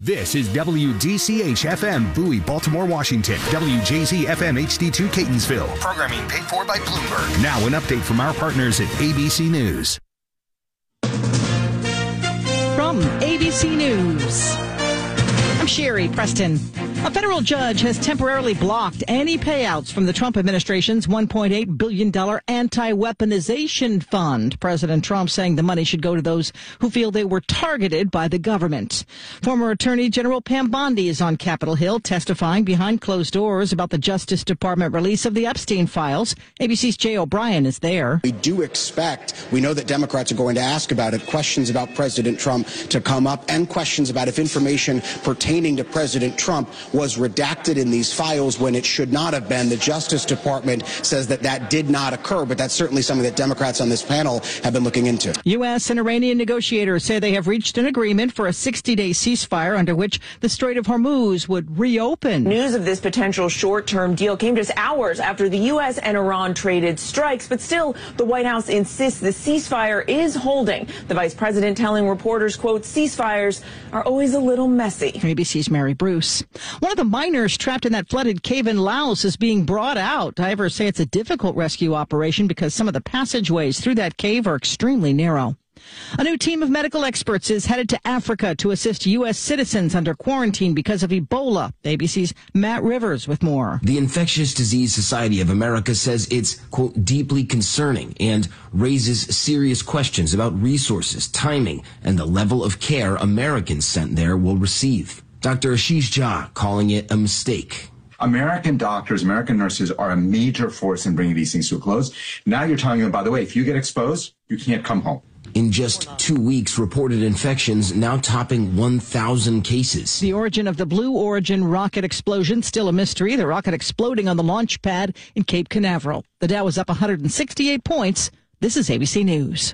This is WDCH-FM, Bowie, Baltimore, Washington. WJZ-FM HD2, Catonsville. Programming paid for by Bloomberg. Now an update from our partners at ABC News. From ABC News, I'm Sherry Preston. A federal judge has temporarily blocked any payouts from the Trump administration's $1.8 billion anti-weaponization fund. President Trump saying the money should go to those who feel they were targeted by the government. Former Attorney General Pam Bondi is on Capitol Hill testifying behind closed doors about the Justice Department release of the Epstein files. ABC's Jay O'Brien is there. We do expect, we know that Democrats are going to ask about it, questions about President Trump to come up and questions about if information pertaining to President Trump was redacted in these files when it should not have been. The Justice Department says that that did not occur, but that's certainly something that Democrats on this panel have been looking into. U.S. and Iranian negotiators say they have reached an agreement for a 60-day ceasefire under which the Strait of Hormuz would reopen. News of this potential short-term deal came just hours after the U.S. and Iran traded strikes, but still the White House insists the ceasefire is holding. The vice president telling reporters, quote, ceasefires are always a little messy. ABC's Mary Bruce. One of the miners trapped in that flooded cave in Laos is being brought out. Divers say it's a difficult rescue operation because some of the passageways through that cave are extremely narrow. A new team of medical experts is headed to Africa to assist U.S. citizens under quarantine because of Ebola. ABC's Matt Rivers with more. The Infectious Disease Society of America says it's, quote, deeply concerning and raises serious questions about resources, timing, and the level of care Americans sent there will receive. Dr. Ashish Jha calling it a mistake. American doctors, American nurses are a major force in bringing these things to a close. Now you're telling them, by the way, if you get exposed, you can't come home. In just 2 weeks, reported infections now topping 1,000 cases. The origin of the Blue Origin rocket explosion still a mystery. The rocket exploding on the launch pad in Cape Canaveral. The Dow was up 168 points. This is ABC News.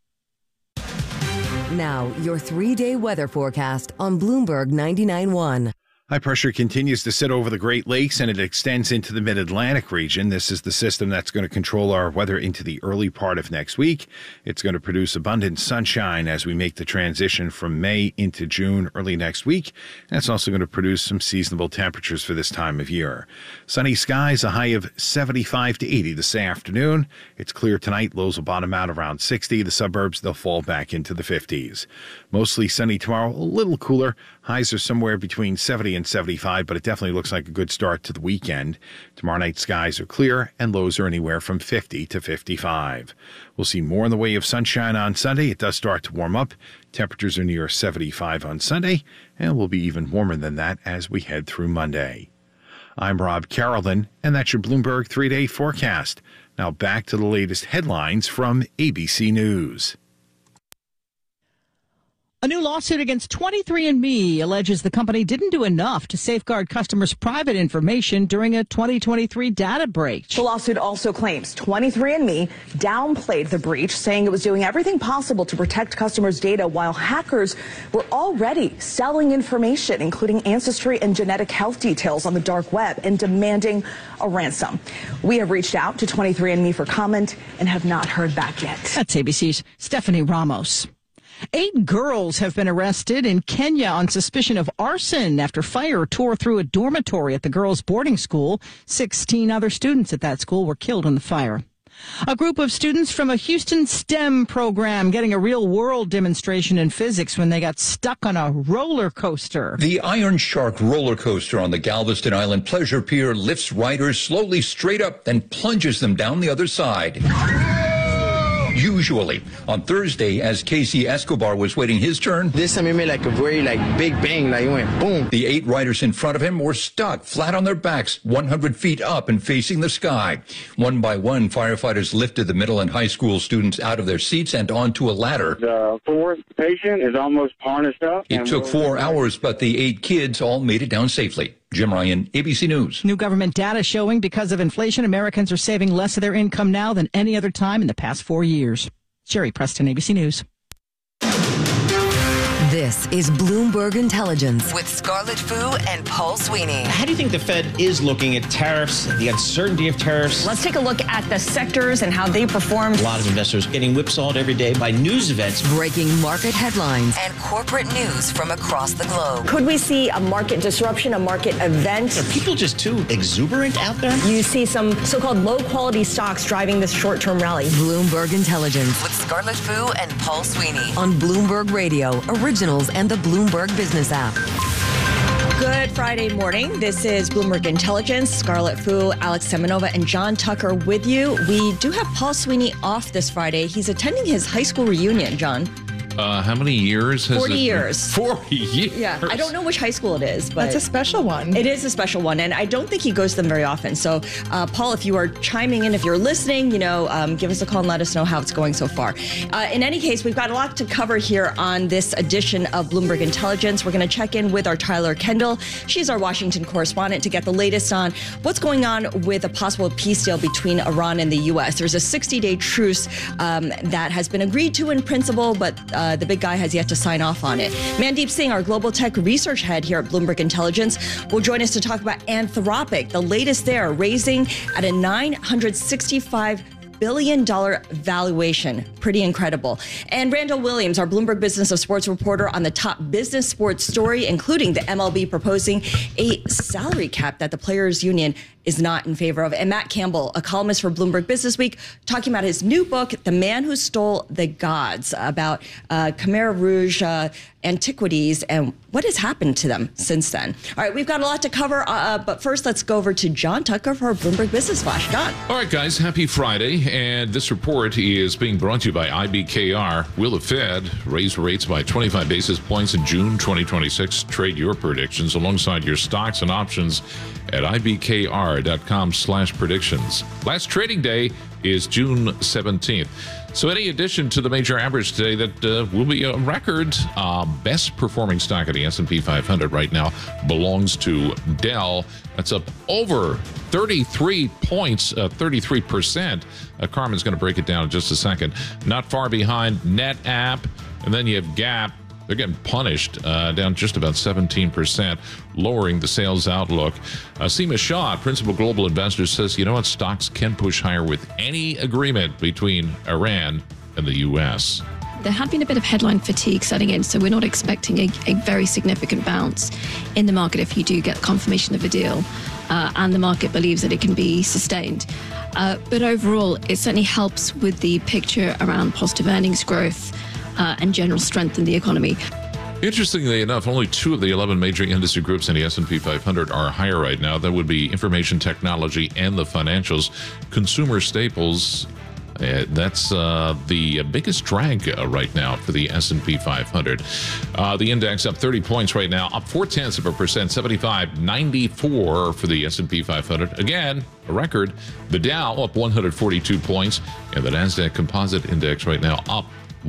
Now, your 3-day weather forecast on Bloomberg 99.1. High pressure continues to sit over the Great Lakes and it extends into the mid-Atlantic region. This is the system that's going to control our weather into the early part of next week. It's going to produce abundant sunshine as we make the transition from May into June early next week. And it's also going to produce some seasonable temperatures for this time of year. Sunny skies, a high of 75 to 80 this afternoon. It's clear tonight. Lows will bottom out around 60. The suburbs, they'll fall back into the 50s. Mostly sunny tomorrow, a little cooler. Highs are somewhere between 70 and 75, but it definitely looks like a good start to the weekend. Tomorrow night skies are clear and lows are anywhere from 50 to 55. We'll see more in the way of sunshine on Sunday. It does start to warm up. Temperatures are near 75 on Sunday, and will be even warmer than that as we head through Monday. I'm Rob Carolyn, and that's your Bloomberg 3-day forecast. Now back to the latest headlines from ABC News. A new lawsuit against 23andMe alleges the company didn't do enough to safeguard customers' private information during a 2023 data breach. The lawsuit also claims 23andMe downplayed the breach, saying it was doing everything possible to protect customers' data while hackers were already selling information, including ancestry and genetic health details on the dark web, and demanding a ransom. We have reached out to 23andMe for comment and have not heard back yet. That's ABC's Stephanie Ramos. 8 girls have been arrested in Kenya on suspicion of arson after fire tore through a dormitory at the girls' boarding school. 16 other students at that school were killed in the fire. A group of students from a Houston STEM program getting a real-world demonstration in physics when they got stuck on a roller coaster. The Iron Shark roller coaster on the Galveston Island Pleasure Pier lifts riders slowly straight up and plunges them down the other side. Usually. On Thursday, as Casey Escobar was waiting his turn, this time it made like a very big bang, like it went boom. The 8 riders in front of him were stuck flat on their backs, 100 feet up and facing the sky. One by one, firefighters lifted the middle and high school students out of their seats and onto a ladder. The 4th patient is almost harnessed up. It took 4 hours, but the 8 kids all made it down safely. Jim Ryan, ABC News. New government data showing because of inflation, Americans are saving less of their income now than any other time in the past 4 years. Sherry Preston, ABC News. This is Bloomberg Intelligence with Scarlett Fu and Paul Sweeney. How do you think the Fed is looking at tariffs, the uncertainty of tariffs? Let's take a look at the sectors and how they performed. A lot of investors getting whipsawed every day by news events. Breaking market headlines and corporate news from across the globe. Could we see a market disruption, a market event? Are people just too exuberant out there? You see some so-called low-quality stocks driving this short-term rally. Bloomberg Intelligence with Scarlett Fu and Paul Sweeney on Bloomberg Radio, Originals, and the Bloomberg Business app. Good Friday morning. This is Bloomberg Intelligence. Scarlett Fu, Alex Semenova, and John Tucker with you. We do have Paul Sweeney off this Friday. He's attending his high school reunion, John. How many years has 40 years. 40 years? Yeah, I don't know which high school it is, but that's a special one. It is a special one, and I don't think he goes to them very often. So, Paul, if you are chiming in, if you're listening, give us a call and let us know how it's going so far. In any case, we've got a lot to cover here on this edition of Bloomberg Intelligence. We're going to check in with our Tyler Kendall. She's our Washington correspondent to get the latest on what's going on with a possible peace deal between Iran and the U.S. There's a 60-day truce that has been agreed to in principle, but the big guy has yet to sign off on it. Mandeep Singh, our global tech research head here at Bloomberg Intelligence, will join us to talk about Anthropic, the latest there, raising at a $965 billion valuation. Pretty incredible. And Randall Williams, our Bloomberg Business of Sports reporter on the top business sports story, including the MLB proposing a salary cap that the Players Union is not in favor of. And Matt Campbell, a columnist for Bloomberg Business Week, talking about his new book, The Man Who Stole the Gods, about Khmer Rouge antiquities and what has happened to them since then. All right, we've got a lot to cover, but first let's go over to John Tucker for our Bloomberg Business Flash. John. All right, guys, happy Friday. And this report is being brought to you by IBKR. Will the Fed raise rates by 25 basis points in June 2026? Trade your predictions alongside your stocks and options at ibkr.com/predictions. Last trading day is June 17th. So any addition to the major average today that will be a record best performing stock of the S&P 500 right now belongs to Dell. That's up over 33 points, 33%. Carmen's going to break it down in just a second. Not far behind NetApp, and then you have Gap. They're getting punished, down just about 17%, lowering the sales outlook. Seema Shah, Principal Global Investor, says, you know what, stocks can push higher with any agreement between Iran and the U.S. There had been a bit of headline fatigue setting in, so we're not expecting a very significant bounce in the market if you do get confirmation of a deal, and the market believes that it can be sustained. But overall, it certainly helps with the picture around positive earnings growth and general strength in the economy. Interestingly enough, only 2 of the 11 major industry groups in the S&P 500 are higher right now. That would be information technology and the financials. Consumer staples, that's the biggest drag right now for the S&P 500. The index up 30 points right now, up 0.4%, 75.94 for the S&P 500. Again, a record. The Dow up 142 points, and the NASDAQ Composite Index right now up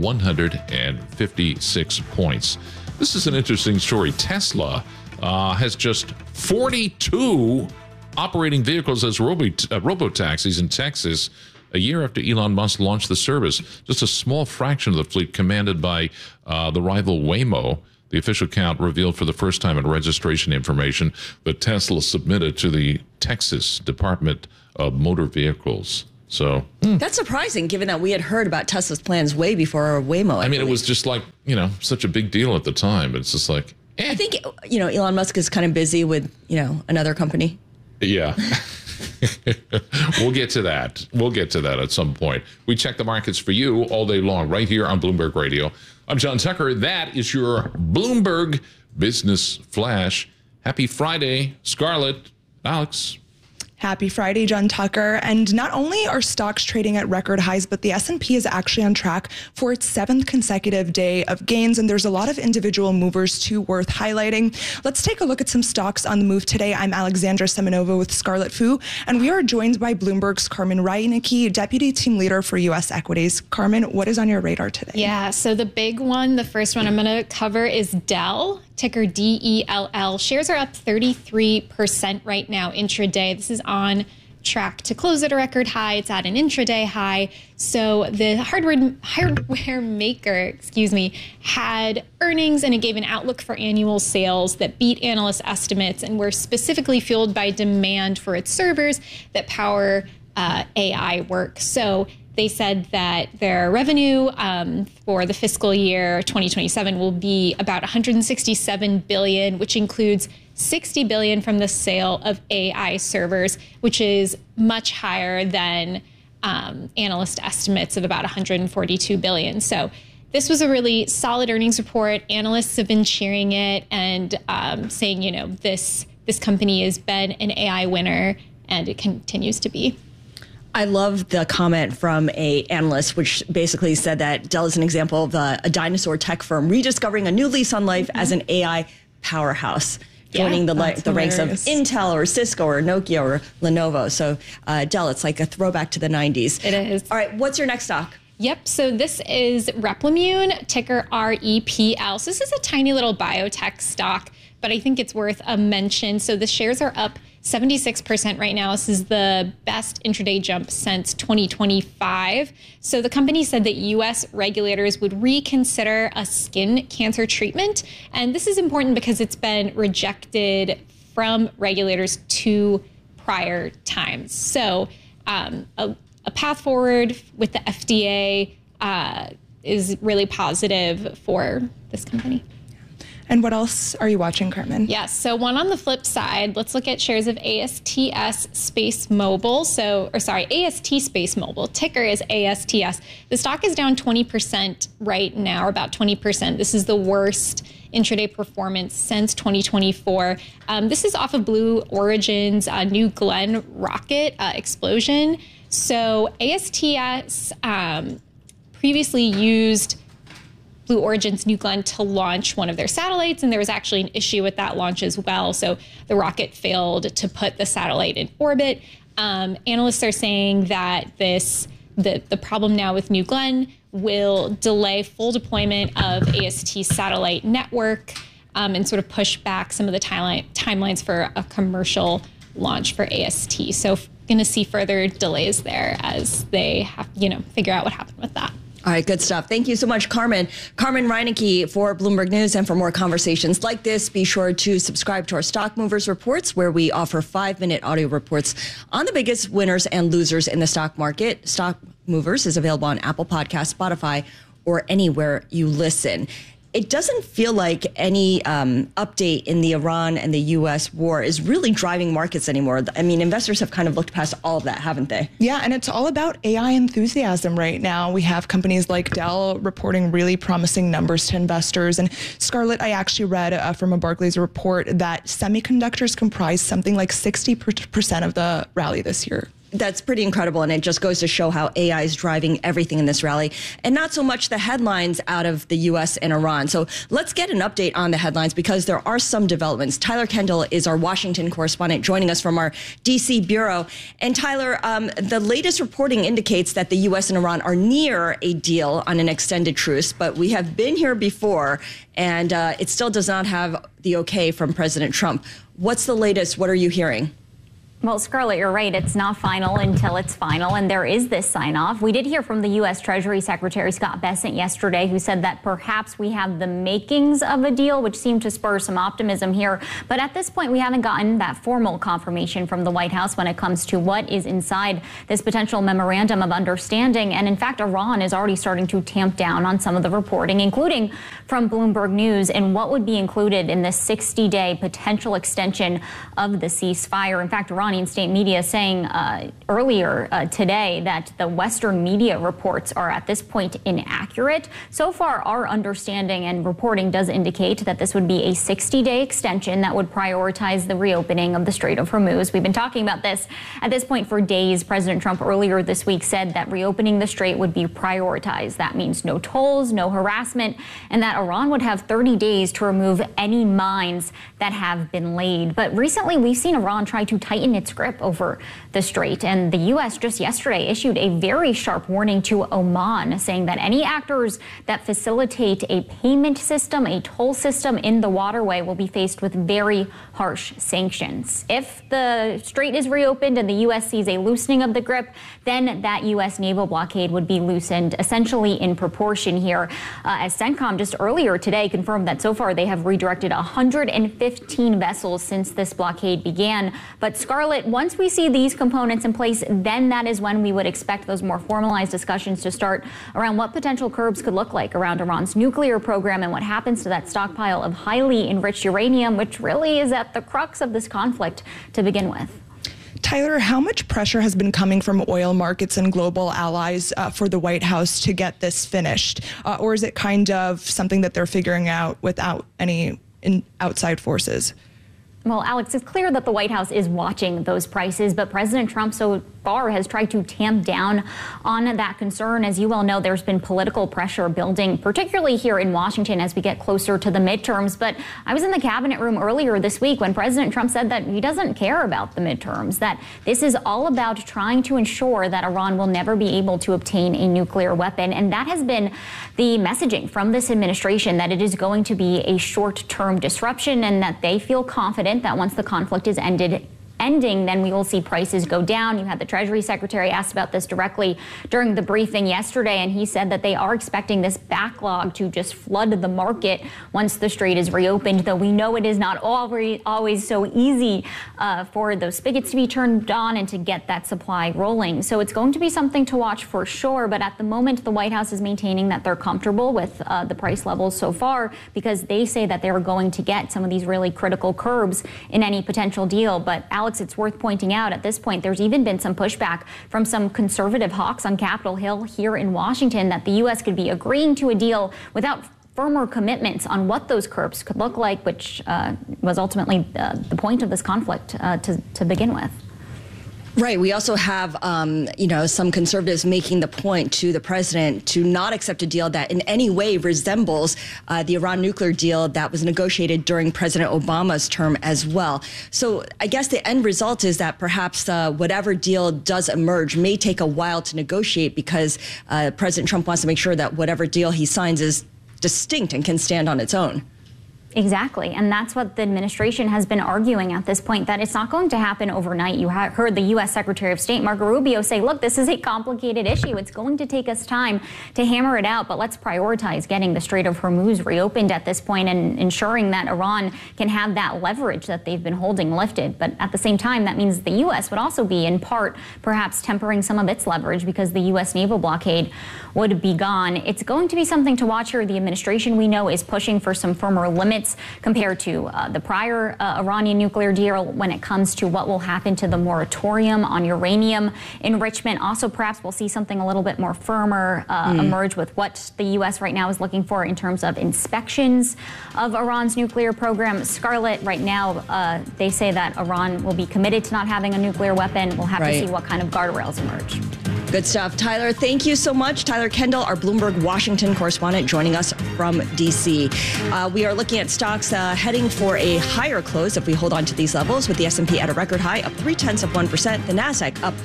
156 points. This is an interesting story. Tesla has just 42 operating vehicles as robo-taxis in Texas a year after Elon Musk launched the service. Just a small fraction of the fleet commanded by the rival Waymo. The official count revealed for the first time in registration information that Tesla submitted to the Texas Department of Motor Vehicles. So that's surprising, given that we had heard about Tesla's plans way before Waymo. I mean, it was just like, such a big deal at the time. It's just like, I think, Elon Musk is kind of busy with, another company. Yeah. We'll get to that. We'll get to that at some point. We check the markets for you all day long right here on Bloomberg Radio. I'm John Tucker. That is your Bloomberg Business Flash. Happy Friday, Scarlett, Alex. Happy Friday, John Tucker. And not only are stocks trading at record highs, but the S&P is actually on track for its 7th consecutive day of gains. And there's a lot of individual movers too worth highlighting. Let's take a look at some stocks on the move today. I'm Alexandra Semenova with Scarlett Fu, and we are joined by Bloomberg's Carmen Rainicki, Deputy Team Leader for U.S. Equities. Carmen, what is on your radar today? Yeah, so the big one, the first one I'm going to cover is Dell. Ticker DELL. Shares are up 33% right now intraday. This is on track to close at a record high. It's at an intraday high. So the hardware maker, had earnings, and it gave an outlook for annual sales that beat analyst estimates and were specifically fueled by demand for its servers that power AI work. So they said that their revenue for the fiscal year 2027 will be about $167 billion, which includes $60 billion from the sale of AI servers, which is much higher than analyst estimates of about $142 billion. So this was a really solid earnings report. Analysts have been cheering it and saying, this company has been an AI winner, and it continues to be. I love the comment from a analyst, which basically said that Dell is an example of a dinosaur tech firm rediscovering a new lease on life as an AI powerhouse, joining the ranks of Intel or Cisco or Nokia or Lenovo. So Dell, it's like a throwback to the 90s. It is. All right, what's your next stock? Yep, so this is Replimune, ticker REPL. So this is a tiny little biotech stock, but I think it's worth a mention. So the shares are up 76% right now. This is the best intraday jump since 2025. So the company said that U.S. regulators would reconsider a skin cancer treatment. And this is important because it's been rejected from regulators 2 prior times. So a path forward with the FDA is really positive for this company. And what else are you watching, Carmen? Yes. So one on the flip side, let's look at shares of AST Space Mobile. AST Space Mobile. Ticker is ASTS. The stock is down 20% right now, or about 20%. This is the worst intraday performance since 2024. This is off of Blue Origin's New Glenn rocket explosion. So ASTS previously used Blue Origin's New Glenn to launch one of their satellites, and there was actually an issue with that launch as well. So the rocket failed to put the satellite in orbit. Analysts are saying that the problem now with New Glenn will delay full deployment of AST's satellite network and sort of push back some of the timelines for a commercial launch for AST. So going to see further delays there as they have, figure out what happened with that. All right, good stuff. Thank you so much, Carmen. Carmen Reinecke for Bloomberg News. And for more conversations like this, be sure to subscribe to our Stock Movers Reports, where we offer 5-minute audio reports on the biggest winners and losers in the stock market. Stock Movers is available on Apple Podcasts, Spotify, or anywhere you listen. It doesn't feel like any update in the Iran and the U.S. war is really driving markets anymore. I mean, investors have kind of looked past all of that, haven't they? Yeah, and it's all about AI enthusiasm right now. We have companies like Dell reporting really promising numbers to investors. And Scarlett, I actually read from a Barclays report that semiconductors comprise something like 60% of the rally this year. That's pretty incredible, and it just goes to show how AI is driving everything in this rally, and not so much the headlines out of the U.S. and Iran. So let's get an update on the headlines, because there are some developments. Tyler Kendall is our Washington correspondent, joining us from our D.C. bureau. And Tyler, the latest reporting indicates that the U.S. and Iran are near a deal on an extended truce, but we have been here before, and it still does not have the okay from President Trump. What's the latest? What are you hearing? Well, Scarlett, you're right. It's not final until it's final, and there is this sign-off. We did hear from the U.S. Treasury Secretary Scott Bessent yesterday, who said that perhaps we have the makings of a deal, which seemed to spur some optimism here. But at this point, we haven't gotten that formal confirmation from the White House when it comes to what is inside this potential memorandum of understanding. And in fact, Iran is already starting to tamp down on some of the reporting, including from Bloomberg News, and what would be included in this 60-day potential extension of the ceasefire. In fact, Iranian state media saying earlier today that the Western media reports are at this point inaccurate. So far, our understanding and reporting does indicate that this would be a 60-day extension that would prioritize the reopening of the Strait of Hormuz. We've been talking about this at this point for days. President Trump earlier this week said that reopening the strait would be prioritized. That means no tolls, no harassment, and that Iran would have 30 days to remove any mines that have been laid. But recently, we've seen Iran try to tighten its grip over the strait, and And the U.S. just yesterday issued a very sharp warning to Oman, saying that any actors that facilitate a payment system, a toll system in the waterway will be faced with very harsh sanctions. If the strait is reopened and the U.S. sees a loosening of the grip, then that U.S. naval blockade would be loosened essentially in proportion here. As CENTCOM just earlier today confirmed that so far they have redirected 115 vessels since this blockade began. But Scarlett, once we see these components in place, then that is when we would expect those more formalized discussions to start around what potential curbs could look like around Iran's nuclear program and what happens to that stockpile of highly enriched uranium, which really is at the crux of this conflict to begin with. Tyler, how much pressure has been coming from oil markets and global allies for the White House to get this finished? Or is it kind of something that they're figuring out without any outside forces? Well, Alex, it's clear that the White House is watching those prices, but President Trump so far has tried to tamp down on that concern. As you well know, there's been political pressure building, particularly here in Washington as we get closer to the midterms. But I was in the cabinet room earlier this week when President Trump said that he doesn't care about the midterms, that this is all about trying to ensure that Iran will never be able to obtain a nuclear weapon. And that has been the messaging from this administration, that it is going to be a short-term disruption and that they feel confident that once the conflict is ending, then we will see prices go down. You had the Treasury Secretary asked about this directly during the briefing yesterday, and he said that they are expecting this backlog to just flood the market once the strait is reopened, though we know it is not always so easy for those spigots to be turned on and to get that supply rolling. So it's going to be something to watch for sure, but at the moment the White House is maintaining that they're comfortable with the price levels so far because they say that they are going to get some of these really critical curbs in any potential deal. But Alex, it's worth pointing out at this point, there's even been some pushback from some conservative hawks on Capitol Hill here in Washington that the U.S. could be agreeing to a deal without firmer commitments on what those curbs could look like, which was ultimately the point of this conflict to begin with. Right. We also have, some conservatives making the point to the president to not accept a deal that in any way resembles the Iran nuclear deal that was negotiated during President Obama's term as well. So I guess the end result is that perhaps whatever deal does emerge may take a while to negotiate because President Trump wants to make sure that whatever deal he signs is distinct and can stand on its own. Exactly. And that's what the administration has been arguing at this point, that it's not going to happen overnight. You heard the U.S. Secretary of State, Marco Rubio, say, look, this is a complicated issue. It's going to take us time to hammer it out, but let's prioritize getting the Strait of Hormuz reopened at this point and ensuring that Iran can have that leverage that they've been holding lifted. But at the same time, that means the U.S. would also be, in part, perhaps tempering some of its leverage because the U.S. naval blockade would be gone. It's going to be something to watch here. The administration, we know, is pushing for some firmer limits compared to the prior Iranian nuclear deal when it comes to what will happen to the moratorium on uranium enrichment. Also, perhaps we'll see something a little bit more firmer emerge with what the U.S. right now is looking for in terms of inspections of Iran's nuclear program. Scarlett, right now, they say that Iran will be committed to not having a nuclear weapon. We'll have to see what kind of guardrails emerge. Good stuff. Tyler, thank you so much. Tyler Kendall, our Bloomberg Washington correspondent, joining us from D.C. We are looking at stocks heading for a higher close if we hold on to these levels, with the S&P at a record high up 0.3%, the Nasdaq up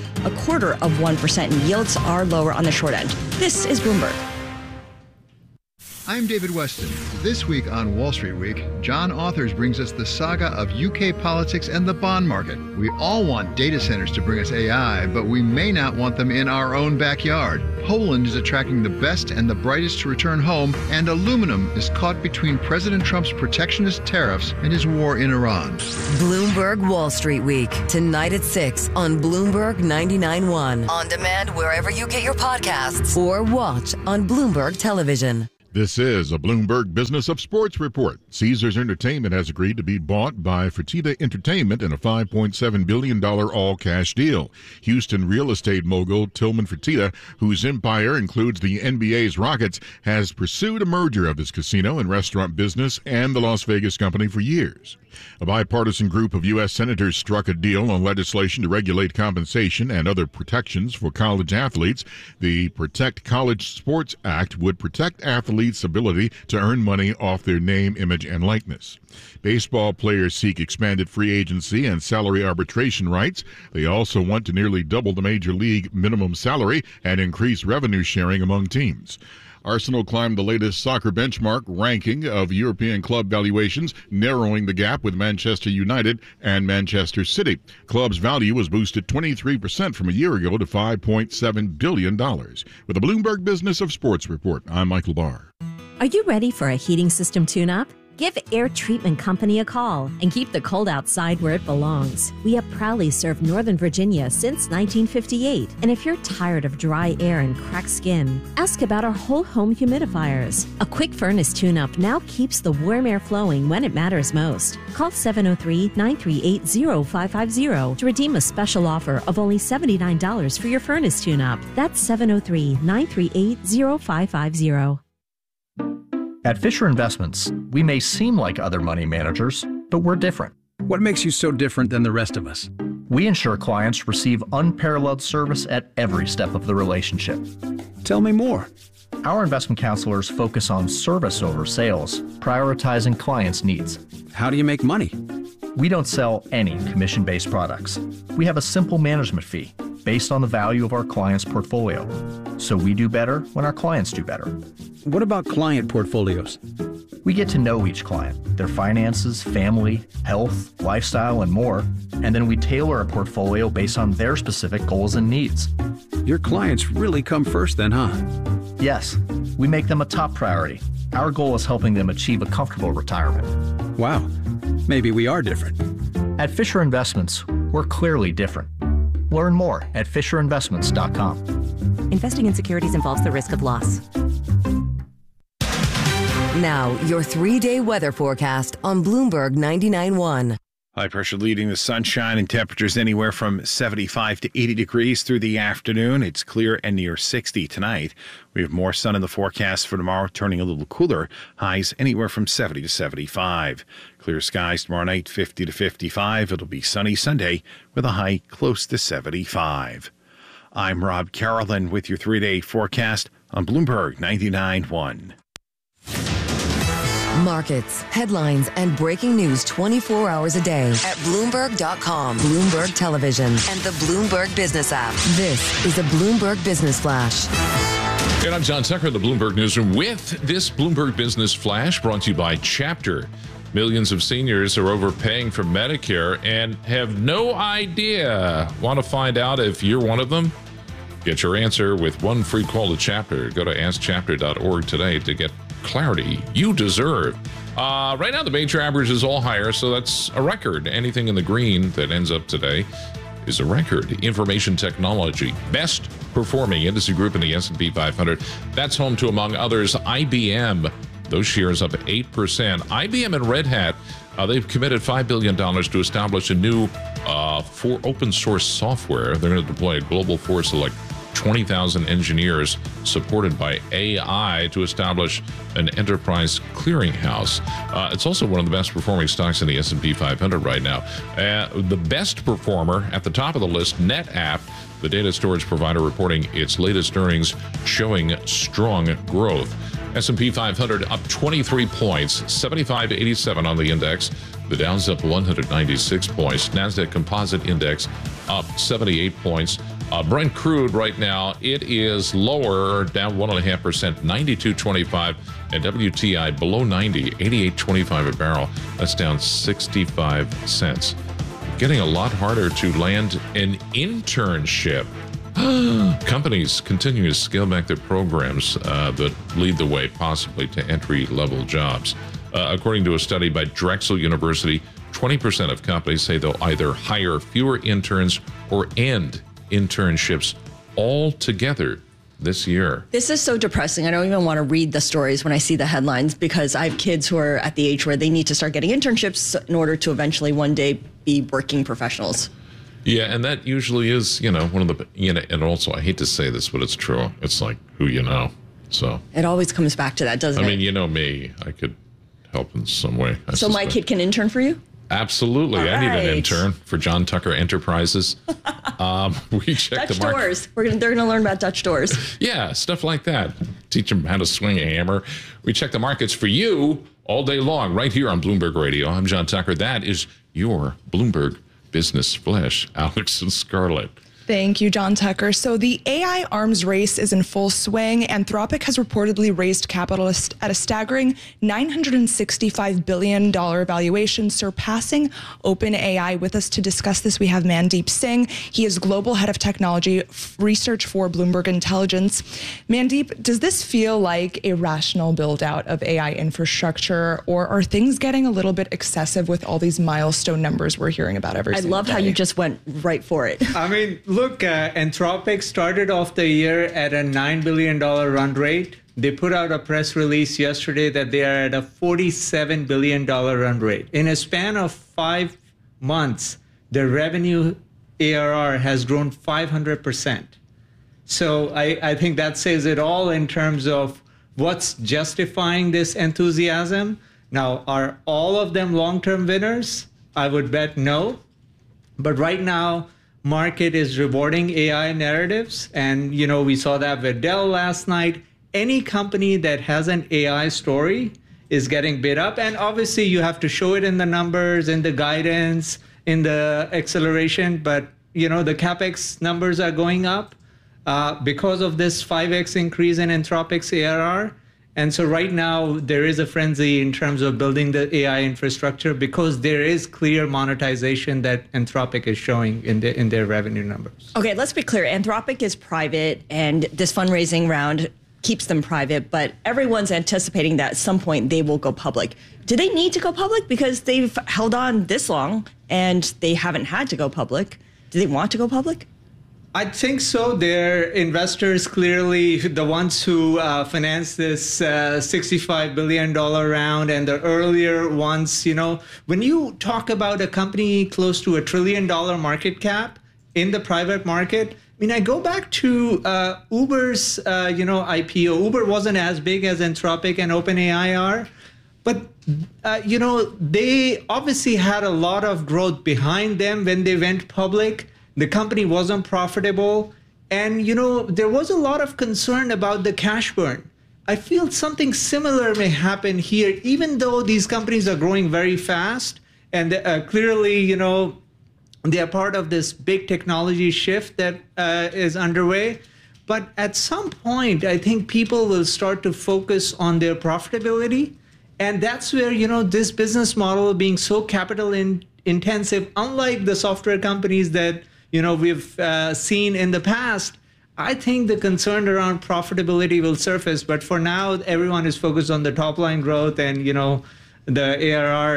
0.25%, and yields are lower on the short end. This is Bloomberg. I'm David Weston. This week on Wall Street Week, John Authors brings us the saga of UK politics and the bond market. We all want data centers to bring us AI, but we may not want them in our own backyard. Poland is attracting the best and the brightest to return home, and aluminum is caught between President Trump's protectionist tariffs and his war in Iran. Bloomberg Wall Street Week, tonight at 6 on Bloomberg 99.1. On demand wherever you get your podcasts or watch on Bloomberg Television. This is a Bloomberg Business of Sports report. Caesars Entertainment has agreed to be bought by Fertitta Entertainment in a $5.7 billion all-cash deal. Houston real estate mogul Tillman Fertitta, whose empire includes the NBA's Rockets, has pursued a merger of his casino and restaurant business and the Las Vegas company for years. A bipartisan group of U.S. senators struck a deal on legislation to regulate compensation and other protections for college athletes. The Protect College Sports Act would protect athletes' ability to earn money off their name, image, and likeness. Baseball players seek expanded free agency and salary arbitration rights. They also want to nearly double the major league minimum salary and increase revenue sharing among teams. Arsenal climbed the latest soccer benchmark ranking of European club valuations, narrowing the gap with Manchester United and Manchester City. Club's value was boosted 23% from a year ago to $5.7 billion. With the Bloomberg Business of Sports report, I'm Michael Barr. Are you ready for a heating system tune-up? Give Air Treatment Company a call and keep the cold outside where it belongs. We have proudly served Northern Virginia since 1958. And if you're tired of dry air and cracked skin, ask about our whole home humidifiers. A quick furnace tune-up now keeps the warm air flowing when it matters most. Call 703-938-0550 to redeem a special offer of only $79 for your furnace tune-up. That's 703-938-0550. At Fisher Investments, we may seem like other money managers, but we're different. What makes you so different than the rest of us? We ensure clients receive unparalleled service at every step of the relationship. Tell me more. Our investment counselors focus on service over sales, prioritizing clients' needs. How do you make money? We don't sell any commission-based products. We have a simple management fee based on the value of our client's portfolio. So we do better when our clients do better. What about client portfolios? We get to know each client, their finances, family, health, lifestyle, and more, and then we tailor a portfolio based on their specific goals and needs. Your clients really come first then, huh? Yes, we make them a top priority. Our goal is helping them achieve a comfortable retirement. Wow, maybe we are different. At Fisher Investments, we're clearly different. Learn more at FisherInvestments.com. Investing in securities involves the risk of loss. Now, your 3-day weather forecast on Bloomberg 99.1. High pressure leading the sunshine and temperatures anywhere from 75 to 80 degrees through the afternoon. It's clear and near 60 tonight. We have more sun in the forecast for tomorrow, turning a little cooler. Highs anywhere from 70 to 75. Clear skies tomorrow night, 50 to 55. It'll be sunny Sunday with a high close to 75. I'm Rob Carolyn with your 3-day forecast on Bloomberg 99.1. Markets, headlines, and breaking news 24 hours a day at Bloomberg.com, Bloomberg Television, and the Bloomberg Business app. This is a Bloomberg Business Flash. And I'm John Tucker in the Bloomberg Newsroom with this Bloomberg Business Flash brought to you by Chapter. Millions of seniors are overpaying for Medicare and have no idea. Want to find out if you're one of them? Get your answer with one free call to Chapter. Go to askchapter.org today to get clarity you deserve. Right now, the major average is all higher, so that's a record. Anything in the green that ends up today is a record. Information technology, best performing industry group in the S&P 500. That's home to, among others, IBM. Those shares up 8%. IBM and Red Hat, they've committed $5 billion to establish a new for open source software. They're going to deploy a global force of like 20,000 engineers supported by AI to establish an enterprise clearinghouse. It's also one of the best performing stocks in the S&P 500 right now. The best performer at the top of the list, NetApp, the data storage provider, reporting its latest earnings showing strong growth. S&P 500 up 23 points, 75.87 on the index. The Dow's up 196 points. NASDAQ Composite Index up 78 points. Brent crude right now, it is lower, down 1.5%, 92.25, and WTI below 90, 88.25 a barrel. That's down 65 cents. Getting a lot harder to land an internship. Companies continue to scale back their programs that lead the way possibly to entry-level jobs. According to a study by Drexel University, 20% of companies say they'll either hire fewer interns or end internships altogether this year. This is so depressing. I don't even want to read the stories when I see the headlines because I have kids who are at the age where they need to start getting internships in order to eventually one day be working professionals. Yeah, and that usually is, one of the, and also I hate to say this, but it's true. It's like who you know. So it always comes back to that, doesn't it? I mean, me, I could help in some way. So my kid can intern for you? Absolutely. All I need an right. intern for John Tucker Enterprises. We check Dutch the market. doors. They're going to learn about Dutch doors. Yeah, stuff like that. Teach them how to swing a hammer. We check the markets for you all day long right here on Bloomberg Radio. I'm John Tucker. That is your Bloomberg Business Flash. Alex and Scarlett. Thank you, John Tucker. So the AI arms race is in full swing. Anthropic has reportedly raised capital at a staggering $965 billion valuation, surpassing OpenAI. With us to discuss this, we have Mandeep Singh. He is Global Head of Technology Research for Bloomberg Intelligence. Mandeep, does this feel like a rational build-out of AI infrastructure, or are things getting a little bit excessive with all these milestone numbers we're hearing about every single day? I love how you just went right for it. I mean, look, Anthropic started off the year at a $9 billion run rate. They put out a press release yesterday that they are at a $47 billion run rate. In a span of 5 months, their revenue ARR has grown 500%. So I think that says it all in terms of what's justifying this enthusiasm. Now, are all of them long-term winners? I would bet no. But right now, market is rewarding AI narratives. And, we saw that with Dell last night. Any company that has an AI story is getting bid up. And obviously, you have to show it in the numbers, in the guidance, in the acceleration. But, the CapEx numbers are going up because of this 5x increase in Anthropic's ARR. And so right now, there is a frenzy in terms of building the AI infrastructure because there is clear monetization that Anthropic is showing in their revenue numbers. Okay, let's be clear. Anthropic is private, and this fundraising round keeps them private, but everyone's anticipating that at some point they will go public. Do they need to go public? Because they've held on this long, and they haven't had to go public. Do they want to go public? I think so. Their investors, clearly the ones who financed this $65 billion round and the earlier ones, when you talk about a company close to $1 trillion market cap in the private market, I go back to Uber's, IPO. Uber wasn't as big as Anthropic and OpenAI are, but, they obviously had a lot of growth behind them when they went public. The company wasn't profitable. And, there was a lot of concern about the cash burn. I feel something similar may happen here, even though these companies are growing very fast. And clearly, they are part of this big technology shift that is underway. But at some point, I think people will start to focus on their profitability. And that's where, this business model being so capital intensive, unlike the software companies that we've seen in the past, I think the concern around profitability will surface. But for now, everyone is focused on the top line growth and, the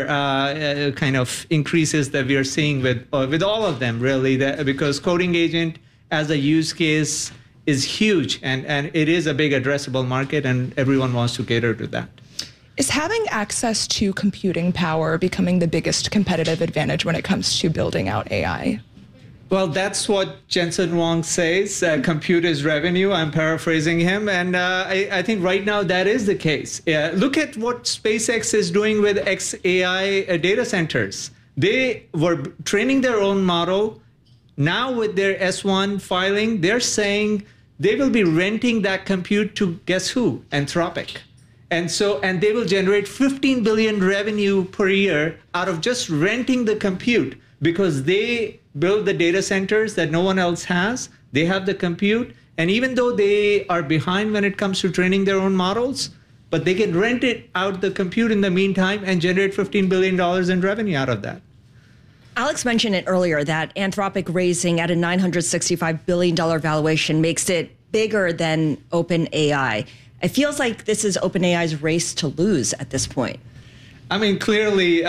ARR kind of increases that we are seeing with all of them, really, because Coding Agent as a use case is huge and it is a big addressable market and everyone wants to cater to that. Is having access to computing power becoming the biggest competitive advantage when it comes to building out AI? Well, that's what Jensen Huang says. Compute is revenue. I'm paraphrasing him. And I think right now that is the case. Look at what SpaceX is doing with xAI data centers. They were training their own model. Now with their S1 filing, they're saying they will be renting that compute to guess who? Anthropic. And they will generate 15 billion revenue per year out of just renting the compute because they build the data centers that no one else has. They have the compute. And even though they are behind when it comes to training their own models, but they can rent it out the compute in the meantime and generate $15 billion in revenue out of that. Alex mentioned it earlier that Anthropic raising at a $965 billion valuation makes it bigger than OpenAI. It feels like this is OpenAI's race to lose at this point. I mean, clearly,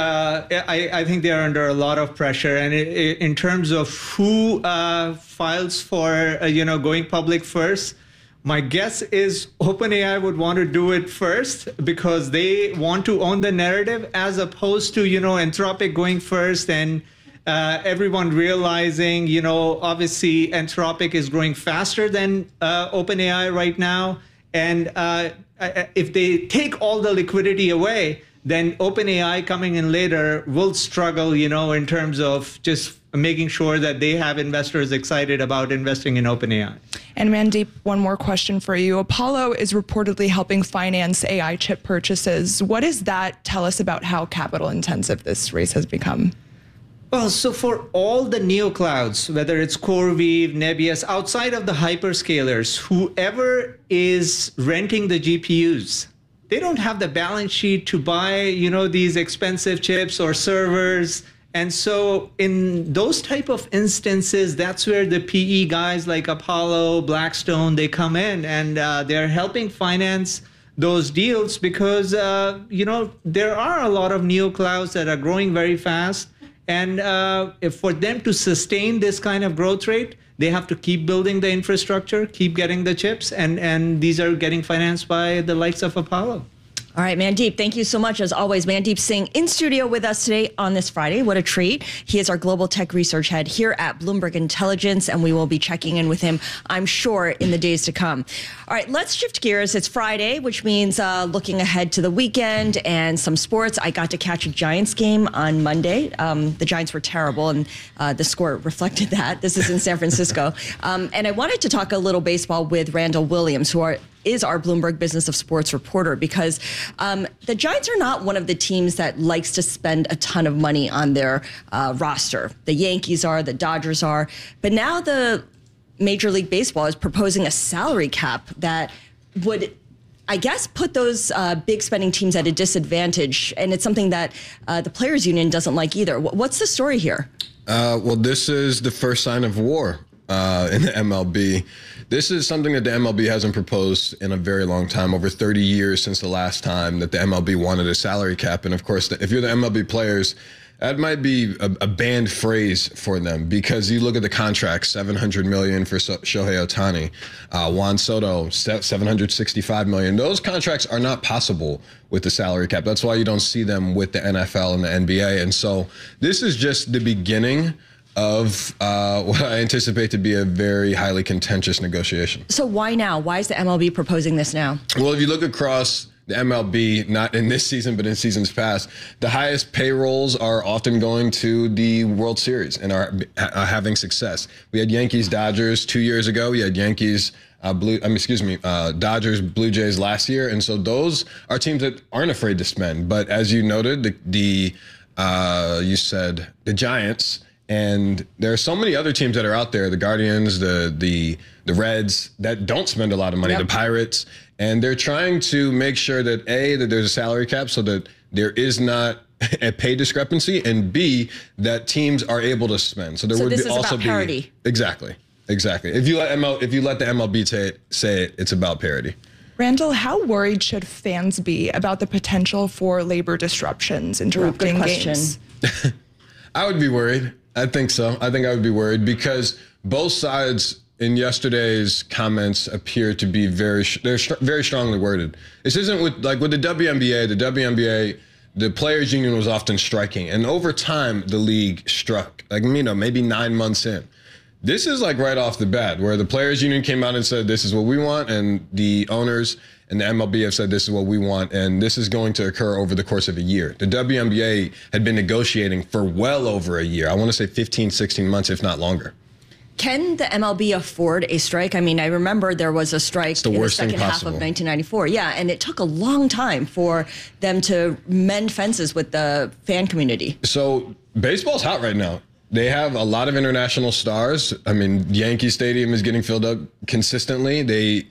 I think they're under a lot of pressure. And in terms of who files for, going public first, my guess is OpenAI would want to do it first because they want to own the narrative as opposed to, Anthropic going first and everyone realizing, obviously Anthropic is growing faster than OpenAI right now. And if they take all the liquidity away, then OpenAI coming in later will struggle, in terms of just making sure that they have investors excited about investing in OpenAI. And Mandeep, one more question for you. Apollo is reportedly helping finance AI chip purchases. What does that tell us about how capital intensive this race has become? Well, so for all the neoclouds, whether it's CoreWeave, Nebius, outside of the hyperscalers, whoever is renting the GPUs, they don't have the balance sheet to buy, these expensive chips or servers. And so in those type of instances, that's where the PE guys like Apollo, Blackstone, they come in and they're helping finance those deals because, there are a lot of neoclouds that are growing very fast. And if for them to sustain this kind of growth rate, they have to keep building the infrastructure, keep getting the chips, and these are getting financed by the likes of Apollo. All right, Mandeep, thank you so much. As always, Mandeep Singh in studio with us today on this Friday. What a treat. He is our global tech research head here at Bloomberg Intelligence, and we will be checking in with him, I'm sure, in the days to come. All right, let's shift gears. It's Friday, which means looking ahead to the weekend and some sports. I got to catch a Giants game on Monday. The Giants were terrible, and the score reflected that. This is in San Francisco. And I wanted to talk a little baseball with Randall Williams, who is our Bloomberg Business of Sports reporter, because the Giants are not one of the teams that likes to spend a ton of money on their roster. The Yankees are, the Dodgers are, but now the Major League Baseball is proposing a salary cap that would, I guess, put those big spending teams at a disadvantage, and it's something that the Players Union doesn't like either. What's the story here? Well, this is the first sign of war in the MLB. This is something that the MLB hasn't proposed in a very long time, over 30 years since the last time that the MLB wanted a salary cap. And of course, if you're the MLB players, that might be a banned phrase for them, because you look at the contract, $700 million for Shohei Ohtani, Juan Soto, $765 million. Those contracts are not possible with the salary cap. That's why you don't see them with the NFL and the NBA. And so this is just the beginning of what I anticipate to be a very highly contentious negotiation. So why now? Why is the MLB proposing this now? Well, if you look across the MLB, not in this season, but in seasons past, the highest payrolls are often going to the World Series and are having success. We had Yankees, Dodgers 2 years ago. We had Yankees, Dodgers, Blue Jays last year. And so those are teams that aren't afraid to spend. But as you noted, you said the Giants. And there are so many other teams that are out there, the Guardians, the Reds, that don't spend a lot of money, the Pirates. And they're trying to make sure that, A, that there's a salary cap so that there is not a pay discrepancy, and B, that teams are able to spend. So there would this is also about parity. Exactly. If you let the MLB say it, it's about parity. Randall, how worried should fans be about the potential for labor disruptions interrupting games? I would be worried. I think so. I think I would be worried because both sides in yesterday's comments appear to be very strongly worded. This isn't with the WNBA. The WNBA, the Players Union was often striking, and over time the league struck, maybe 9 months in. This is right off the bat, where the Players Union came out and said, this is what we want, and the owners and the MLB have said, this is what we want, and this is going to occur over the course of a year. The WNBA had been negotiating for well over a year. I want to say 15, 16 months, if not longer. Can the MLB afford a strike? I mean, I remember there was a strike in the second half of 1994. Yeah, and it took a long time for them to mend fences with the fan community. So baseball's hot right now. They have a lot of international stars. I mean, Yankee Stadium is getting filled up consistently.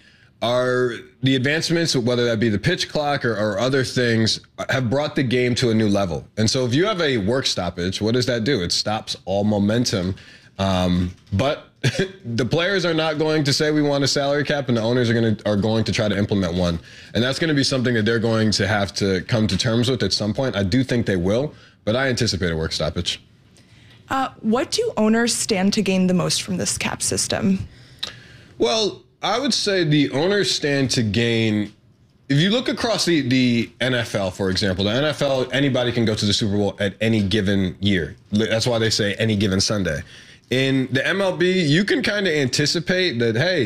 The advancements, whether that be the pitch clock or other things, have brought the game to a new level. And so if you have a work stoppage, what does that do? It stops all momentum. But the players are not going to say we want a salary cap, and the owners are going to try to implement one. And that's going to be something that they're going to have to come to terms with at some point. I do think they will, but I anticipate a work stoppage. What do owners stand to gain the most from this cap system? Well, I would say the owners stand to gain. If you look across the NFL, for example, the NFL, anybody can go to the Super Bowl at any given year. That's why they say any given Sunday. In the MLB, you can kind of anticipate that, hey,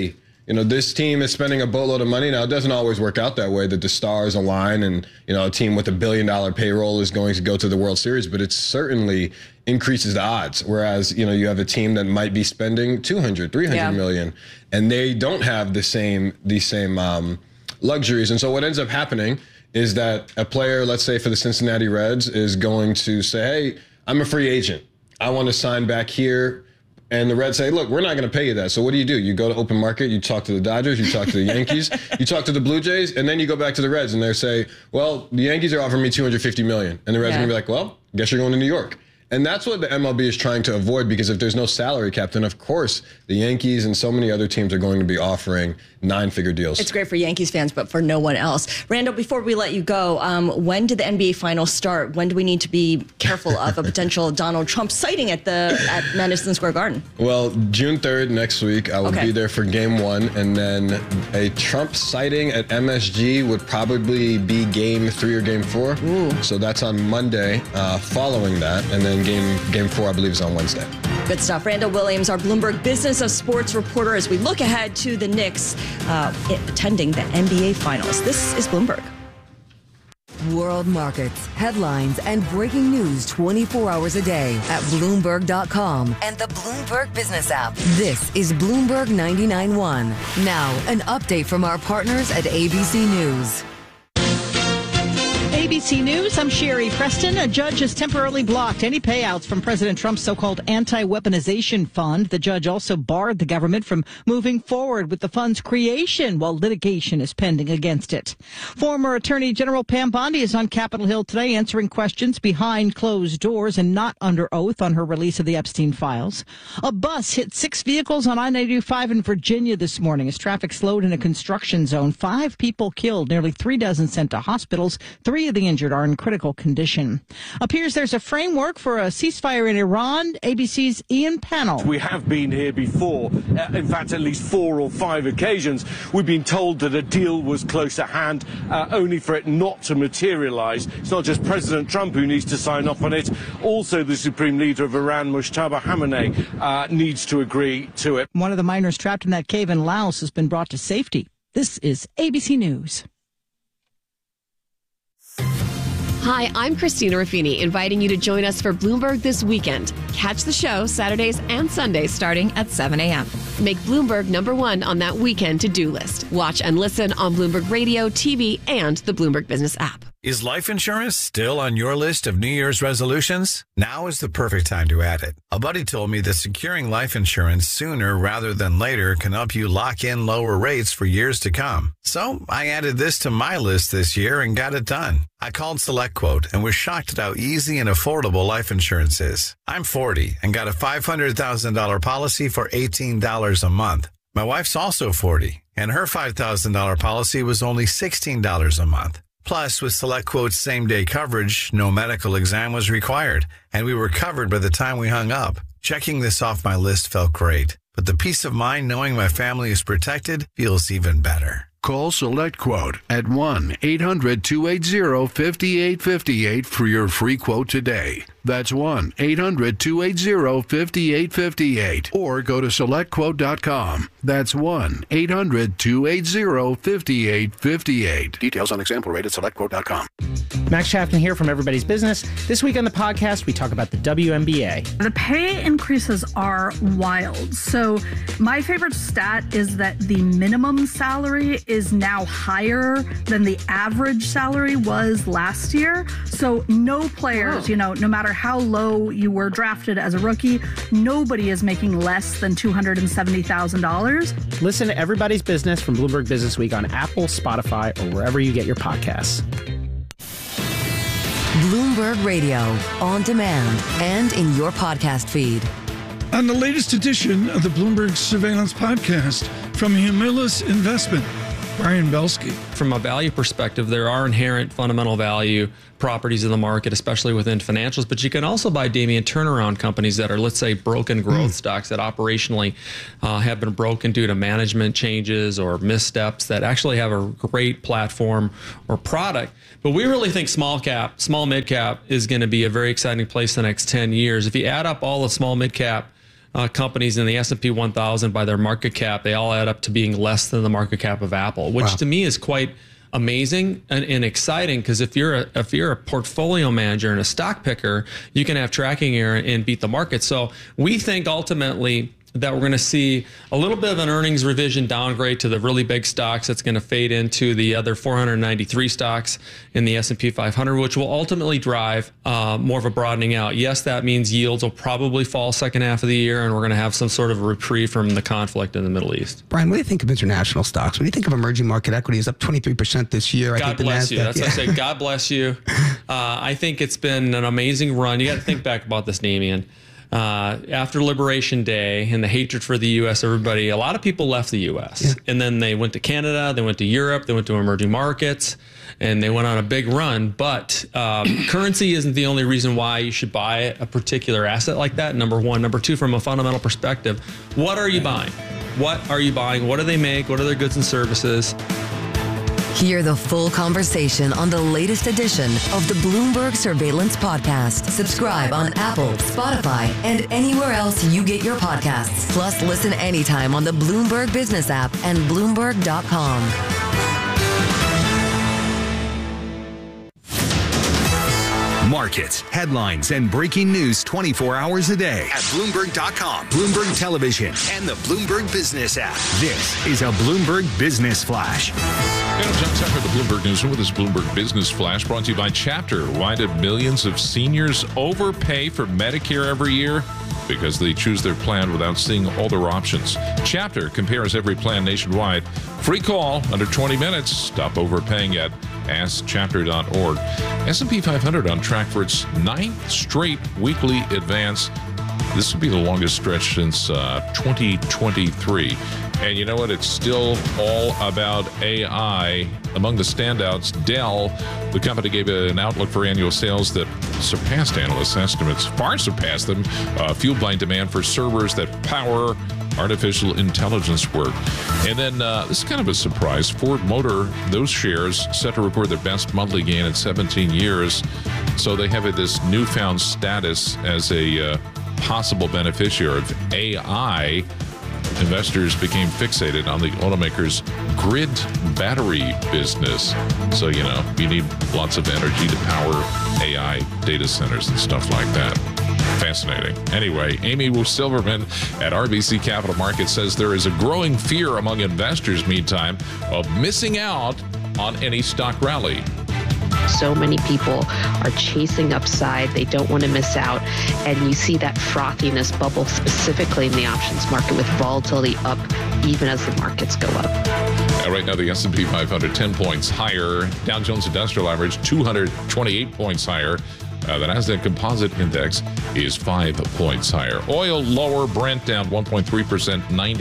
this team is spending a boatload of money. Now, it doesn't always work out that way, that the stars align and, a team with $1 billion payroll is going to go to the World Series, but it certainly increases the odds. Whereas, you have a team that might be spending 200, 300 million, and they don't have the same luxuries. And so what ends up happening is that a player, let's say for the Cincinnati Reds, is going to say, hey, I'm a free agent. I want to sign back here. And the Reds say, look, we're not going to pay you that. So what do? You go to open market, you talk to the Dodgers, you talk to the Yankees, you talk to the Blue Jays, and then you go back to the Reds and they say, well, the Yankees are offering me $250 million. And the Reds are going to be like, well, guess you're going to New York. And that's what the MLB is trying to avoid, because if there's no salary cap, then of course the Yankees and so many other teams are going to be offering 9-figure deals. It's great for Yankees fans, but for no one else. Randall, before we let you go, when do the NBA Finals start? When do we need to be careful of a potential Donald Trump sighting at Madison Square Garden? Well, June 3rd, next week, I will be there for Game 1, and then a Trump sighting at MSG would probably be Game 3 or Game 4. Ooh. So that's on Monday following that, and then Game 4, I believe, is on Wednesday. Good stuff. Randall Williams, our Bloomberg Business of Sports reporter, as we look ahead to the Knicks attending the NBA Finals. This is Bloomberg. World markets, headlines, and breaking news 24 hours a day at Bloomberg.com and the Bloomberg Business app. This is Bloomberg 99.1. Now, an update from our partners at ABC News. ABC News, I'm Sherry Preston. A judge has temporarily blocked any payouts from President Trump's so-called anti-weaponization fund. The judge also barred the government from moving forward with the fund's creation while litigation is pending against it. Former Attorney General Pam Bondi is on Capitol Hill today answering questions behind closed doors and not under oath on her release of the Epstein files. A bus hit 6 vehicles on I-95 in Virginia this morning as traffic slowed in a construction zone. 5 people killed, nearly 3 dozen sent to hospitals. 3 of the injured are in critical condition. Appears there's a framework for a ceasefire in Iran. ABC's Ian Pannell. We have been here before. In fact, at least 4 or 5 occasions. We've been told that a deal was close at hand, only for it not to materialize. It's not just President Trump who needs to sign off on it. Also, the Supreme Leader of Iran, Mojtaba Khamenei, needs to agree to it. One of the miners trapped in that cave in Laos has been brought to safety. This is ABC News. Hi, I'm Christina Ruffini, inviting you to join us for Bloomberg This Weekend. Catch the show Saturdays and Sundays starting at 7 a.m. Make Bloomberg #1 on that weekend to-do list. Watch and listen on Bloomberg Radio, TV, and the Bloomberg Business app. Is life insurance still on your list of New Year's resolutions? Now is the perfect time to add it. A buddy told me that securing life insurance sooner rather than later can help you lock in lower rates for years to come. So I added this to my list this year and got it done. I called SelectQuote and was shocked at how easy and affordable life insurance is. I'm 40 and got a $500,000 policy for $18 a month. My wife's also 40 and her $5,000 policy was only $16 a month. Plus, with SelectQuote's same-day coverage, no medical exam was required, and we were covered by the time we hung up. Checking this off my list felt great, but the peace of mind knowing my family is protected feels even better. Call SelectQuote at 1-800-280-5858 for your free quote today. That's 1-800-280-5858. Or go to SelectQuote.com. That's 1-800-280-5858. Details on example rate at SelectQuote.com. Max Chapman here from Everybody's Business. This week on the podcast, we talk about the WNBA. The pay increases are wild. So my favorite stat is that the minimum salary is now higher than the average salary was last year. So no players, no matter how low you were drafted as a rookie, nobody is making less than $270,000. Listen to Everybody's Business from Bloomberg Business Week on Apple, Spotify, or wherever you get your podcasts. Bloomberg Radio, on demand and in your podcast feed. On the latest edition of the Bloomberg Surveillance Podcast from Humulus Investment, Brian Belsky. From a value perspective, there are inherent fundamental value properties in the market, especially within financials, but you can also buy, Damien, turnaround companies that are, let's say, broken growth stocks that operationally have been broken due to management changes or missteps that actually have a great platform or product. But we really think small mid cap is going to be a very exciting place the next 10 years. If you add up all the small mid cap companies in the S&P 1000 by their market cap, they all add up to being less than the market cap of Apple, which to me is quite amazing and exciting, because if you're a portfolio manager and a stock picker, you can have tracking error and beat the market. So we think ultimately that we're going to see a little bit of an earnings revision downgrade to the really big stocks. That's going to fade into the other 493 stocks in the S&P 500, which will ultimately drive more of a broadening out. Yes, that means yields will probably fall second half of the year, and we're going to have some sort of a reprieve from the conflict in the Middle East. Brian, what do you think of international stocks? When you think of emerging market equities, up 23% this year. God bless you. That's what I say. God bless you. I think it's been an amazing run. You got to think back about this, Damian. After Liberation Day and the hatred for the U.S., a lot of people left the U.S. And then they went to Canada, they went to Europe, they went to emerging markets, and they went on a big run. But currency isn't the only reason why you should buy a particular asset like that, number one. Number two, from a fundamental perspective, what are you buying? What are you buying? What do they make? What are their goods and services? Hear the full conversation on the latest edition of the Bloomberg Surveillance Podcast. Subscribe on Apple, Spotify, and anywhere else you get your podcasts. Plus, listen anytime on the Bloomberg Business app and Bloomberg.com. Markets, headlines, and breaking news 24 hours a day at Bloomberg.com, Bloomberg Television, and the Bloomberg Business app. This is a Bloomberg Business Flash. And I'm John Tucker, the Bloomberg Newsroom, with this Bloomberg Business Flash brought to you by Chapter. Why do millions of seniors overpay for Medicare every year? Because they choose their plan without seeing all their options. Chapter compares every plan nationwide. Free call, under 20 minutes. Stop overpaying yet. AskChapter.org. S&P 500 on track for its 9th straight weekly advance. This will be the longest stretch since 2023. And you know what? It's still all about AI. Among the standouts, Dell, the company gave an outlook for annual sales that surpassed analysts' estimates, far surpassed them, fueled by demand for servers that power artificial intelligence work. And then this is kind of a surprise. Ford Motor, those shares set to record their best monthly gain in 17 years. So they have this newfound status as a possible beneficiary of AI. Investors became fixated on the automaker's grid battery business. So, you know, you need lots of energy to power AI data centers and stuff like that. Fascinating. Anyway, Amy Silverman at RBC Capital Markets says there is a growing fear among investors, meantime, of missing out on any stock rally. So many people are chasing upside. They don't want to miss out. And you see that frothiness bubble specifically in the options market with volatility up even as the markets go up. Right now, the S&P 500, 10 points higher. Dow Jones Industrial Average, 228 points higher. The Nasdaq Composite Index is 5 points higher. Oil lower, Brent down 1.3%,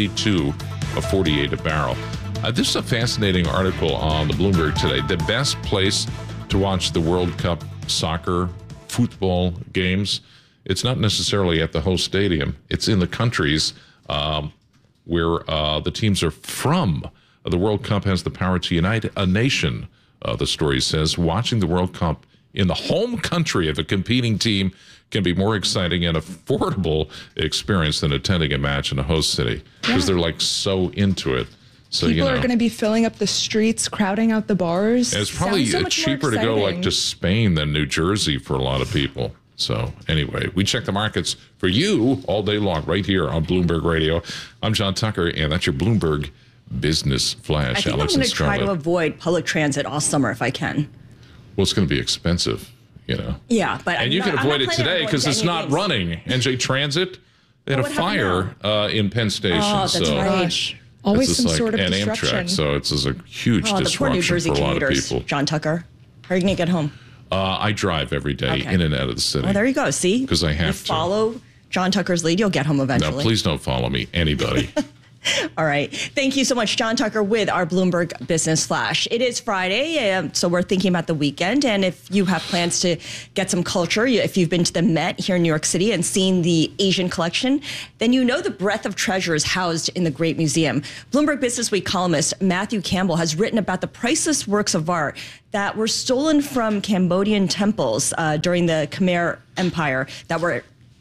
$92.48 a barrel. This is a fascinating article on the Bloomberg today. The best place to watch the World Cup soccer, football games, it's not necessarily at the host stadium. It's in the countries where the teams are from. The World Cup has the power to unite a nation, the story says. Watching the World Cup in the home country of a competing team can be more exciting and affordable experience than attending a match in a host city, because they're like so into it. So, people are going to be filling up the streets, crowding out the bars. It's probably cheaper to go like to Spain than New Jersey for a lot of people. So anyway, we check the markets for you all day long right here on Bloomberg Radio. I'm John Tucker, and that's your Bloomberg Business Flash. I think I'm going to try to avoid public transit all summer if I can. Well, it's going to be expensive, you know. Yeah, but and you can avoid it today because it's not running. NJ Transit, they had a fire in Penn Station. Oh, that's right. Always some like sort of an disruption. Amtrak, so it's a huge disruption the poor New Jersey for a lot of commuters. people. John Tucker, how are you going to get home? I drive every day in and out of the city. Well, there you go. See? Because I have to. Follow John Tucker's lead, you'll get home eventually. No, please don't follow me, anybody. All right. Thank you so much, John Tucker, with our Bloomberg Business Flash. It is Friday, so we're thinking about the weekend. And if you have plans to get some culture, if you've been to the Met here in New York City and seen the Asian collection, then you know the breadth of treasures housed in the Great Museum. Bloomberg Business Week columnist Matthew Campbell has written about the priceless works of art that were stolen from Cambodian temples during the Khmer Empire that were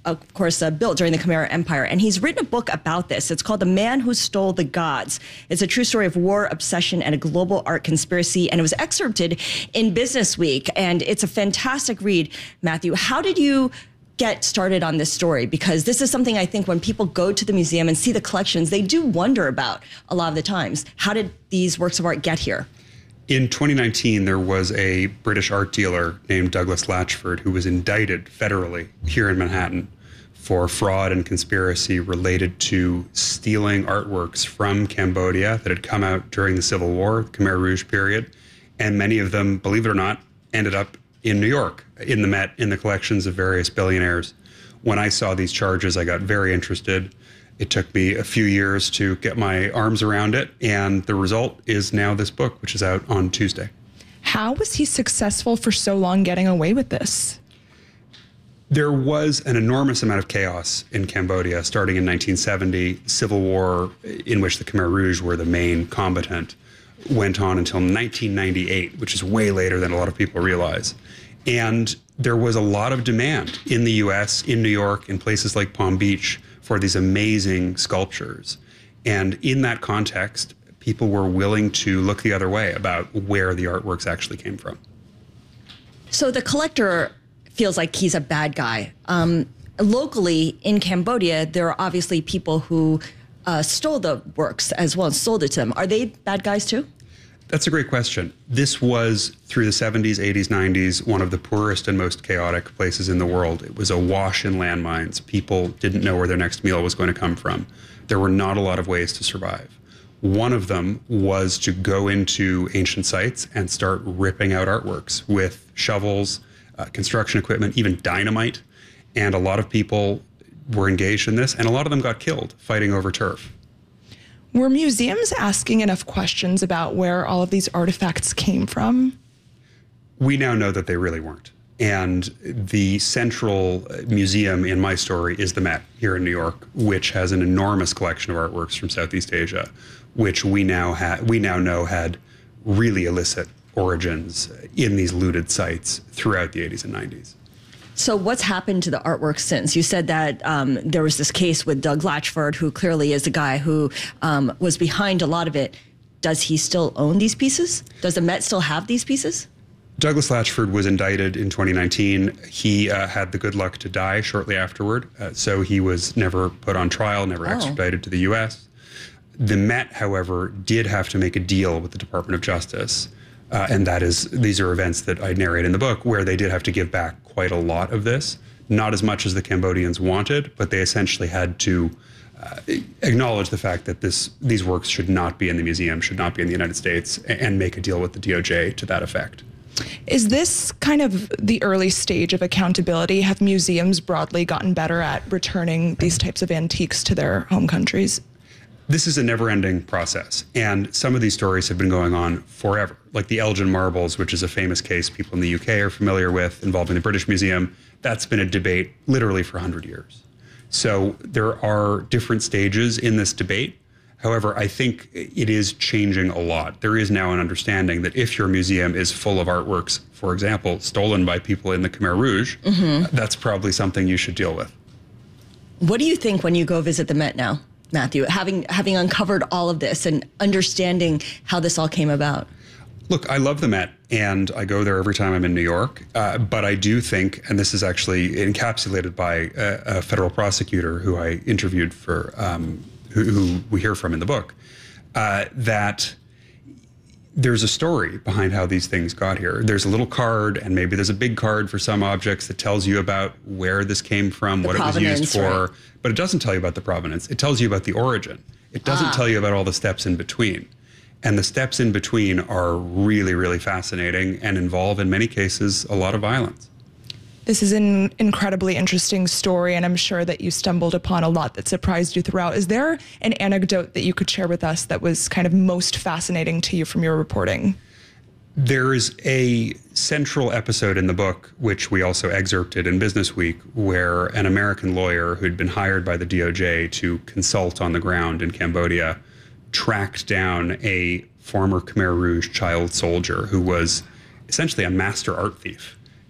of course, built during the Khmer Empire. And he's written a book about this. It's called The Man Who Stole the Gods. It's a true story of war, obsession, and a global art conspiracy. And it was excerpted in Business Week. And it's a fantastic read. Matthew, how did you get started on this story? Because this is something I think when people go to the museum and see the collections, they do wonder about a lot of the times. How did these works of art get here? In 2019, there was a British art dealer named Douglas Latchford who was indicted federally here in Manhattan for fraud and conspiracy related to stealing artworks from Cambodia that had come out during the Civil War, the Khmer Rouge period. And many of them, believe it or not, ended up in New York, in the Met, in the collections of various billionaires. When I saw these charges, I got very interested. It took me a few years to get my arms around it, and the result is now this book, which is out on Tuesday. How was he successful for so long getting away with this? There was an enormous amount of chaos in Cambodia starting in 1970. Civil war, in which the Khmer Rouge were the main combatant, went on until 1998, which is way later than a lot of people realize. And there was a lot of demand in the US, in New York, in places like Palm Beach for these amazing sculptures. And in that context, people were willing to look the other way about where the artworks actually came from. So the collector feels like he's a bad guy. Locally in Cambodia, there are obviously people who stole the works as well and sold it to them. Are they bad guys too? That's a great question. This was, through the 70s, 80s, 90s, one of the poorest and most chaotic places in the world. It was awash in landmines. People didn't know where their next meal was going to come from. There were not a lot of ways to survive. One of them was to go into ancient sites and start ripping out artworks with shovels, construction equipment, even dynamite. And a lot of people were engaged in this, and a lot of them got killed fighting over turf. Were museums asking enough questions about where all of these artifacts came from? We now know that they really weren't. And the central museum in my story is the Met here in New York, which has an enormous collection of artworks from Southeast Asia, which we now know had really illicit origins in these looted sites throughout the 80s and 90s. So what's happened to the artwork since? You said that there was this case with Doug Latchford, who clearly is the guy who was behind a lot of it. Does he still own these pieces? Does the Met still have these pieces? Douglas Latchford was indicted in 2019. He had the good luck to die shortly afterward, so he was never put on trial, never extradited to the U.S. The Met, however, did have to make a deal with the Department of Justice, and these are events that I narrate in the book, where they did have to give back quite a lot of this, not as much as the Cambodians wanted, but they essentially had to acknowledge the fact that these works should not be in the museum, should not be in the United States, and make a deal with the DOJ to that effect. Is this kind of the early stage of accountability? Have museums broadly gotten better at returning these types of antiques to their home countries? This is a never-ending process, and some of these stories have been going on forever, like the Elgin Marbles, which is a famous case people in the UK are familiar with, involving the British Museum. That's been a debate literally for 100 years. So there are different stages in this debate. However, I think it is changing a lot. There is now an understanding that if your museum is full of artworks, for example, stolen by people in the Khmer Rouge, that's probably something you should deal with. What do you think when you go visit the Met now, Matthew, having uncovered all of this and understanding how this all came about? Look, I love the Met, and I go there every time I'm in New York. But I do think, and this is actually encapsulated by a federal prosecutor who I interviewed for, who we hear from in the book, that there's a story behind how these things got here. There's a little card, and maybe there's a big card for some objects that tells you about where this came from, what it was used for. Right. But it doesn't tell you about the provenance. It tells you about the origin. It doesn't tell you about all the steps in between. And the steps in between are really, really fascinating and involve, in many cases, a lot of violence. This is an incredibly interesting story, and I'm sure that you stumbled upon a lot that surprised you throughout. Is there an anecdote that you could share with us that was kind of most fascinating to you from your reporting? There is a central episode in the book, which we also excerpted in Business Week, where an American lawyer who'd been hired by the DOJ to consult on the ground in Cambodia tracked down a former Khmer Rouge child soldier who was essentially a master art thief.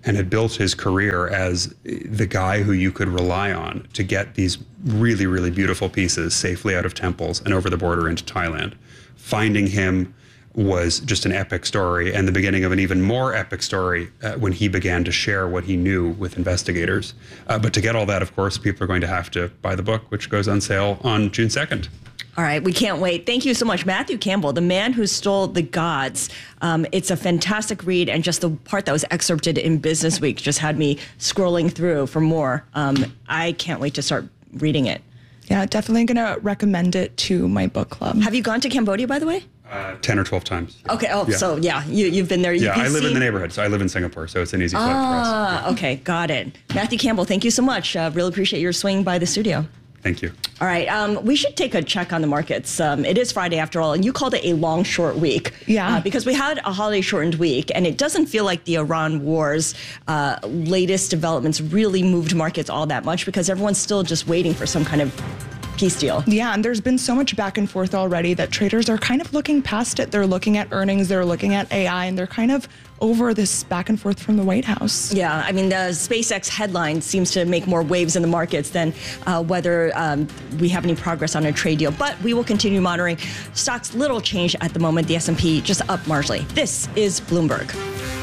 and had built his career as the guy who you could rely on to get these really, really beautiful pieces safely out of temples and over the border into Thailand. Finding him was just an epic story, and the beginning of an even more epic story when he began to share what he knew with investigators. But to get all that, of course, people are going to have to buy the book, which goes on sale on June 2nd. All right, we can't wait. Thank you so much, Matthew Campbell, The Man Who Stole the Gods. It's a fantastic read, and just the part that was excerpted in Business Week just had me scrolling through for more. I can't wait to start reading it. Yeah, definitely going to recommend it to my book club. Have you gone to Cambodia, by the way? 10 or 12 times. Okay. Oh, yeah. So yeah, you've been there. Yeah, I live in the neighborhood, so I live in Singapore, so it's an easy flight for us. Yeah. Okay, got it. Matthew Campbell, thank you so much. Really appreciate your swing by the studio. Thank you. All right, we should take a check on the markets. It is Friday after all, and you called it a long, short week. Yeah. Because we had a holiday shortened week, and it doesn't feel like the Iran war's latest developments really moved markets all that much because everyone's still just waiting for some kind of peace deal. Yeah, and there's been so much back and forth already that traders are kind of looking past it. They're looking at earnings, they're looking at AI, and they're kind of over this back and forth from the White House. Yeah, I mean, the SpaceX headline seems to make more waves in the markets than whether we have any progress on a trade deal. But we will continue monitoring. Stocks little change at the moment. The S&P just up marginally. This is Bloomberg.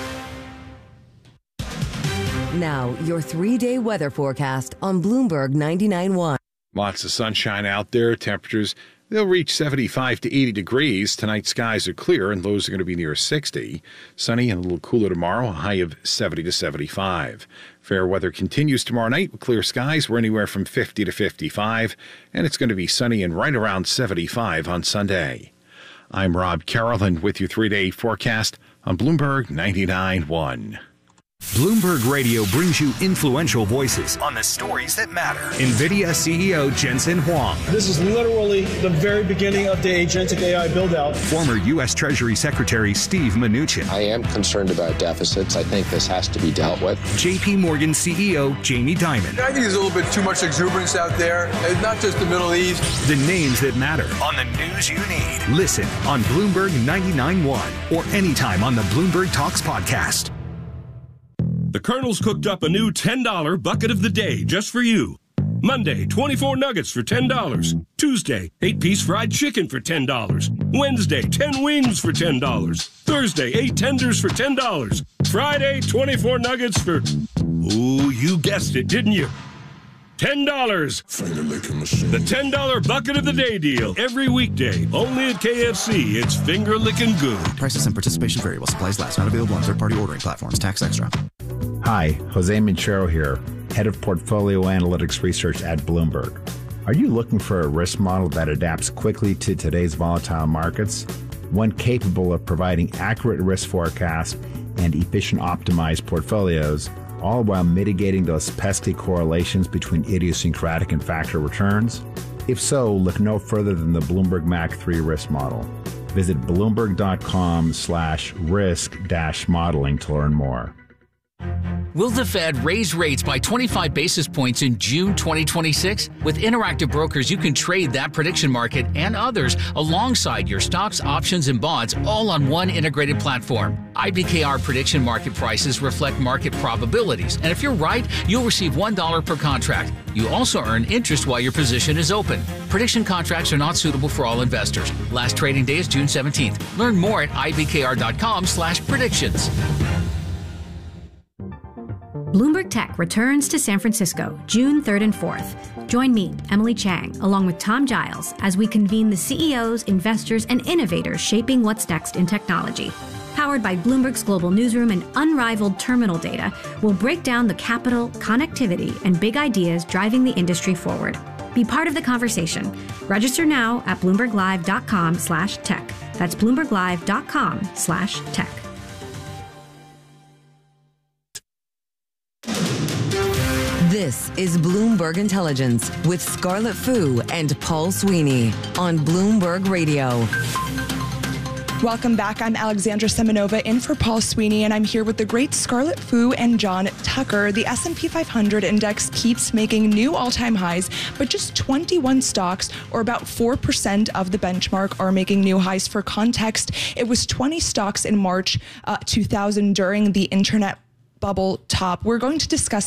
Now, your 3-day weather forecast on Bloomberg 99.1. Lots of sunshine out there. Temperatures, they'll reach 75 to 80 degrees. Tonight, skies are clear and lows are going to be near 60. Sunny and a little cooler tomorrow, a high of 70 to 75. Fair weather continues tomorrow night with clear skies. We're anywhere from 50 to 55, and it's going to be sunny and right around 75 on Sunday. I'm Rob Carroll with your 3-day forecast on Bloomberg 99.1. Bloomberg Radio brings you influential voices on the stories that matter. NVIDIA CEO Jensen Huang. This is literally the very beginning of the agentic AI build-out. Former U.S. Treasury Secretary Steve Mnuchin. I am concerned about deficits. I think this has to be dealt with. J.P. Morgan CEO Jamie Dimon. I think there's a little bit too much exuberance out there. It's not just the Middle East. The names that matter on the news you need. Listen on Bloomberg 99.1 or anytime on the Bloomberg Talks podcast. The Colonel's cooked up a new $10 bucket of the day just for you. Monday, 24 nuggets for $10. Tuesday, 8-piece fried chicken for $10. Wednesday, 10 wings for $10. Thursday, 8 tenders for $10. Friday, 24 nuggets for... Ooh, you guessed it, didn't you? $10. Finger licking machine. The $10 bucket of the day deal. Every weekday. Only at KFC. It's finger licking good. Prices and participation vary while supplies last. Not available on third-party ordering platforms. Tax extra. Hi, Jose Manchero here, Head of Portfolio Analytics Research at Bloomberg. Are you looking for a risk model that adapts quickly to today's volatile markets? One capable of providing accurate risk forecasts and efficient optimized portfolios, all while mitigating those pesky correlations between idiosyncratic and factor returns? If so, look no further than the Bloomberg Mac 3 risk model. Visit bloomberg.com/risk-modeling to learn more. Will the Fed raise rates by 25 basis points in June 2026? With Interactive Brokers, you can trade that prediction market and others alongside your stocks, options, and bonds all on one integrated platform. IBKR prediction market prices reflect market probabilities, and if you're right, you'll receive $1 per contract. You also earn interest while your position is open. Prediction contracts are not suitable for all investors. Last trading day is June 17th. Learn more at ibkr.com/predictions. Bloomberg Tech returns to San Francisco June 3rd and 4th. Join me, Emily Chang, along with Tom Giles, as we convene the CEOs, investors, and innovators shaping what's next in technology. Powered by Bloomberg's global newsroom and unrivaled terminal data, we'll break down the capital, connectivity, and big ideas driving the industry forward. Be part of the conversation. Register now at BloombergLive.com/tech. That's BloombergLive.com/tech. This is Bloomberg Intelligence with Scarlett Fu and Paul Sweeney on Bloomberg Radio. Welcome back. I'm Alexandra Semenova in for Paul Sweeney, and I'm here with the great Scarlett Fu and John Tucker. The S&P 500 index keeps making new all-time highs, but just 21 stocks, or about 4% of the benchmark, are making new highs. For context, it was 20 stocks in March 2000 during the internet bubble top. We're going to discuss